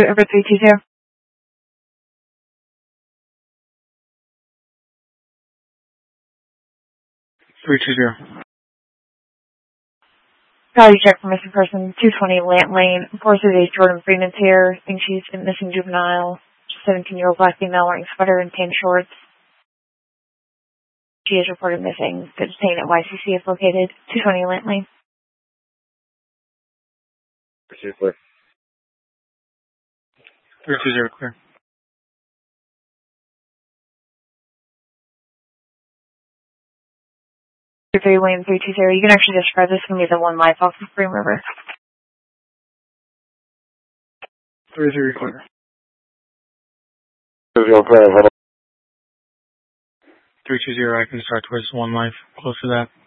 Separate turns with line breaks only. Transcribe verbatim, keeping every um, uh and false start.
Over three two zero.
three two zero.
Value check for missing person, two twenty Lant Lane. Forces is Jordan Freeman's here. I think she's a missing juvenile. seventeen-year-old black female wearing sweater and tan shorts. She is reported missing. The detained at Y C C if located. two twenty Lant Lane.
Pursuit clear.
three two zero clear.
three William three two zero. You can actually describe this for me the one life off of Green River.
three zero clear.
three zero clear.
three two zero, I can start towards one life. Close to that.